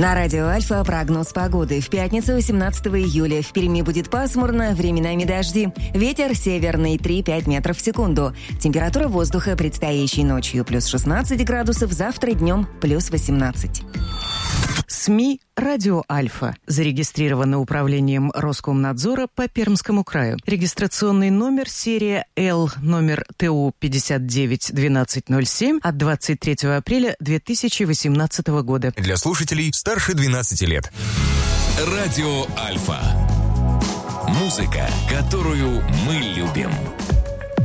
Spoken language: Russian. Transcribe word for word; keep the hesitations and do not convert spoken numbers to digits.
На радио Альфа прогноз погоды. В пятницу, восемнадцатого июля, в Перми будет пасмурно, временами дожди. Ветер северный три-пять метров в секунду. Температура воздуха предстоящей ночью плюс шестнадцать градусов, завтра днем плюс восемнадцать. СМИ «Радио Альфа» зарегистрировано управлением Роскомнадзора по Пермскому краю. Регистрационный номер серия Л, номер ТУ пятьдесят девять двенадцать ноль семь от двадцать третьего апреля две тысячи восемнадцатого года. Для слушателей старше двенадцати лет. Радио Альфа. Музыка, которую мы любим.